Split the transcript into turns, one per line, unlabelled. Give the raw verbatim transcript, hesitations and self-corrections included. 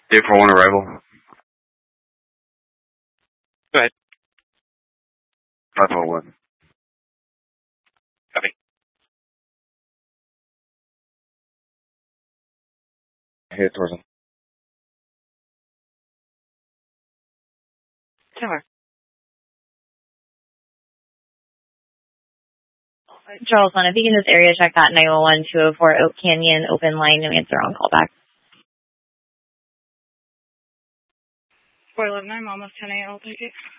Day for one arrival.
Go ahead.
five oh one.
Copy.
Head towards him.
Tower. Charles one, if you can just area check that nine one one two oh four Oak Canyon, open line, no answer on callback.
four eleven nine, almost ten eight, I'll take it.